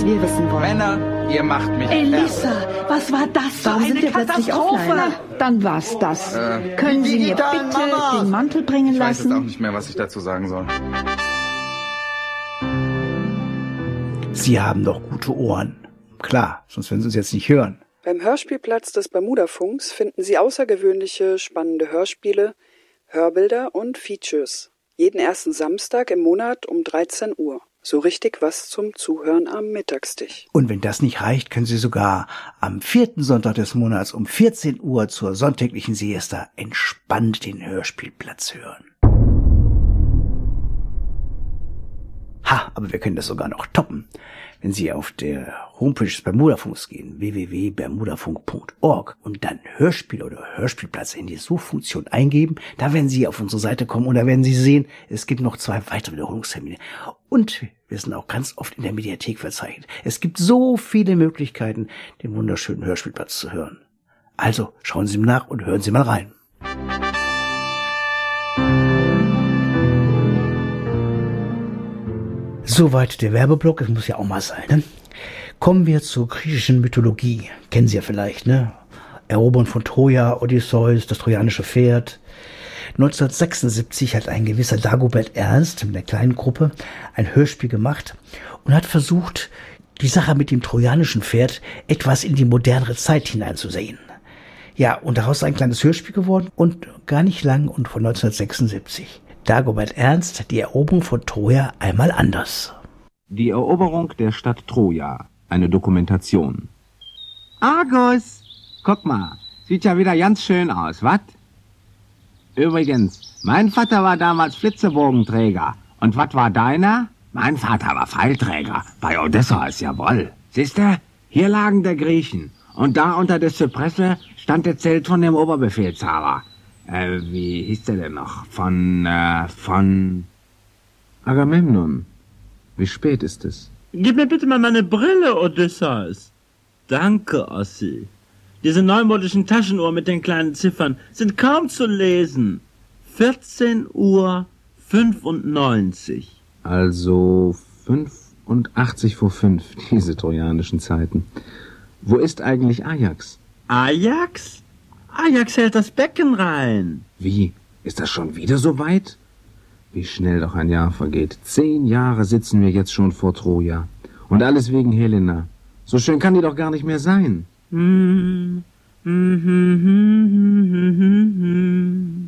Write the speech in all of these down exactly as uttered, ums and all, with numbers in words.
was wir wissen wollen. Männer, ihr macht mich... Elissa, was war das? Warum sind wir plötzlich offline? Dann war's das. Äh, Können Sie mir bitte Mama. den Mantel bringen ich weiß lassen? jetzt auch nicht mehr, was ich dazu sagen soll. Sie haben doch gute Ohren. Klar, sonst würden Sie uns jetzt nicht hören. Beim Hörspielplatz des Bermudafunks finden Sie außergewöhnliche, spannende Hörspiele, Hörbilder und Features. Jeden ersten Samstag im Monat um dreizehn Uhr. So richtig was zum Zuhören am Mittagstisch. Und wenn das nicht reicht, können Sie sogar am vierten Sonntag des Monats um vierzehn Uhr zur sonntäglichen Siesta entspannt den Hörspielplatz hören. Ha, aber wir können das sogar noch toppen. Wenn Sie auf der Homepage des Bermudafunks gehen, w w w punkt bermudafunk punkt org, und dann Hörspiel oder Hörspielplatz in die Suchfunktion eingeben, da werden Sie auf unsere Seite kommen und da werden Sie sehen, es gibt noch zwei weitere Wiederholungstermine. Und wir sind auch ganz oft in der Mediathek verzeichnet. Es gibt so viele Möglichkeiten, den wunderschönen Hörspielplatz zu hören. Also schauen Sie nach und hören Sie mal rein. Soweit der Werbeblock, es muss ja auch mal sein, ne? Kommen wir zur griechischen Mythologie. Kennen Sie ja vielleicht, ne? Erobern von Troja, Odysseus, das trojanische Pferd. neunzehnhundertsechsundsiebzig hat ein gewisser Dagobert Ernst mit einer kleinen Gruppe ein Hörspiel gemacht und hat versucht, die Sache mit dem trojanischen Pferd etwas in die modernere Zeit hineinzusehen. Ja, und daraus ist ein kleines Hörspiel geworden und gar nicht lang und von neunzehnhundertsechsundsiebzig. Dagobert Ernst, die Eroberung von Troja einmal anders. Die Eroberung der Stadt Troja, eine Dokumentation. Argus, guck mal, sieht ja wieder ganz schön aus, wat? Übrigens, mein Vater war damals Flitzebogenträger. Und wat war deiner? Mein Vater war Pfeilträger, bei Odysseus, jawohl. Siehste, hier lagen der Griechen. Und da unter der Zypresse stand der Zelt von dem Oberbefehlshaber. Äh, wie hieß der denn noch? Von, äh, von... Agamemnon. Wie spät ist es? Gib mir bitte mal meine Brille, Odysseus. Danke, Ossi. Diese neumodischen Taschenuhr mit den kleinen Ziffern sind kaum zu lesen. vierzehn Uhr fünfundneunzig. Also fünfundachtzig vor fünf, diese trojanischen Zeiten. Wo ist eigentlich Ajax? Ajax? Ajax hält das Becken rein. Wie? Ist das schon wieder so weit? Wie schnell doch ein Jahr vergeht. Zehn Jahre sitzen wir jetzt schon vor Troja. Und alles wegen Helena. So schön kann die doch gar nicht mehr sein. Hm. Hm, hm, hm, hm, hm, hm.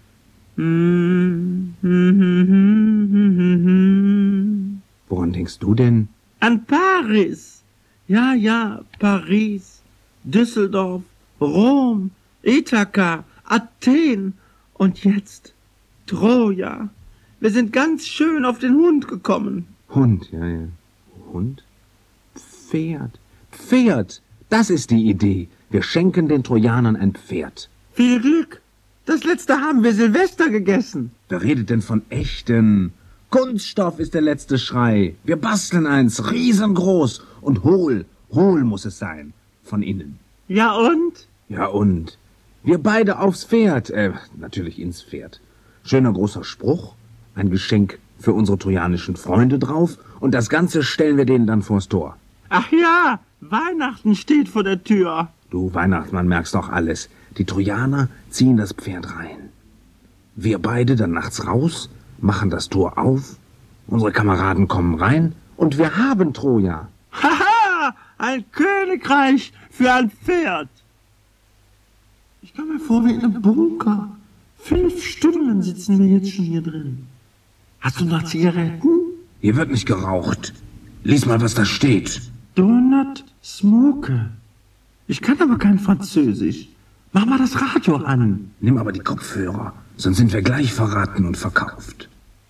Hm, hm, hm, hm, hm, hm. Woran denkst du denn? An Paris. Ja, ja, Paris. Düsseldorf, Rom, Ithaka, Athen und jetzt Troja. Wir sind ganz schön auf den Hund gekommen. Hund, ja, ja. Hund? Pferd. Pferd. Das ist die Idee. Wir schenken den Trojanern ein Pferd. Viel Glück. Das letzte haben wir Silvester gegessen. Wer redet denn von echten? Kunststoff ist der letzte Schrei. Wir basteln eins, riesengroß. Und hohl, hohl muss es sein. Von innen. Ja und? Ja und? Wir beide aufs Pferd. Äh, natürlich ins Pferd. Schöner großer Spruch. Ein Geschenk für unsere trojanischen Freunde drauf. Und das Ganze stellen wir denen dann vors Tor. Ach ja, Weihnachten steht vor der Tür. Du Weihnachtsmann merkst doch alles. Die Trojaner ziehen das Pferd rein. Wir beide dann nachts raus, machen das Tor auf. Unsere Kameraden kommen rein und wir haben Troja. Haha, ein Königreich für ein Pferd. Ich komme mir vor wie in einem Bunker. Fünf Stunden sitzen wir jetzt schon hier drin. Hast du noch Zigaretten? Hier wird nicht geraucht. Lies mal, was da steht. Do not smoke. Ich kann aber kein Französisch. Mach mal das Radio an. Nimm aber die Kopfhörer, sonst sind wir gleich verraten und verkauft.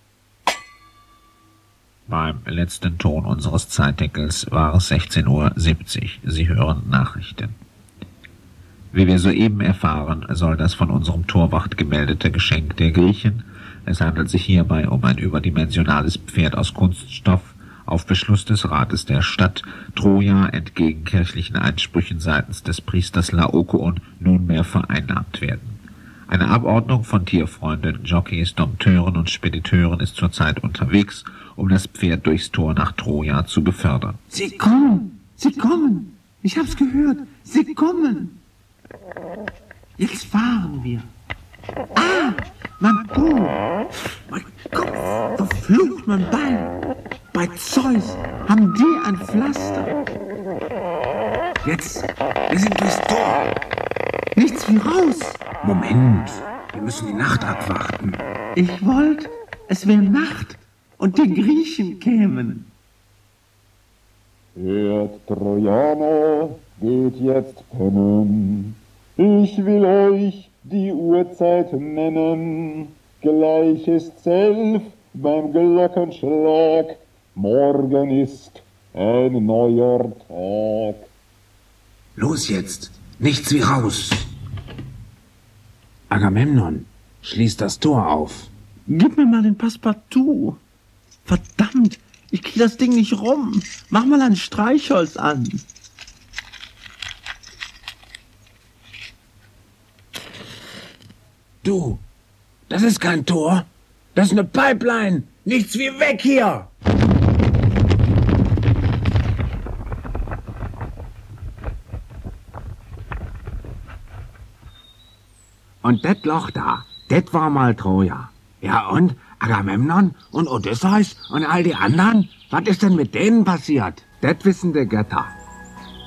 Beim letzten Ton unseres Zeitdeckels war es sechzehn Uhr siebzig. Sie hören Nachrichten. Wie wir soeben erfahren, soll das von unserem Torwacht gemeldete Geschenk der Griechen, es handelt sich hierbei um ein überdimensionales Pferd aus Kunststoff, auf Beschluss des Rates der Stadt Troja entgegen kirchlichen Einsprüchen seitens des Priesters Laokoon nunmehr vereinnahmt werden. Eine Abordnung von Tierfreunden, Jockeys, Dompteuren und Spediteuren ist zurzeit unterwegs, um das Pferd durchs Tor nach Troja zu befördern. Sie kommen! Sie kommen! Ich hab's gehört! Sie kommen! Jetzt fahren wir! Ah! Mein Po! Mein Kopf! Verflucht mein Bein! Bei Zeus haben die ein Pflaster! Jetzt! Wir sind durchs Tor! Nichts wie raus! Moment! Wir müssen die Nacht abwarten. Ich wollte, es wäre Nacht und die Griechen kämen. Hört, Trojaner, geht jetzt pennen. Ich will euch die Uhrzeit nennen. Gleich ist elf beim Glockenschlag. Morgen ist ein neuer Tag. Los jetzt, nichts wie raus. Agamemnon, schließ das Tor auf. Gib mir mal den Passepartout. Verdammt, ich krieg das Ding nicht rum. Mach mal ein Streichholz an. Du, das ist kein Tor. Das ist eine Pipeline. Nichts wie weg hier. Und das Loch da, das war mal Troja. Ja und? Agamemnon und Odysseus und all die anderen? Was ist denn mit denen passiert? Das wissen die Götter.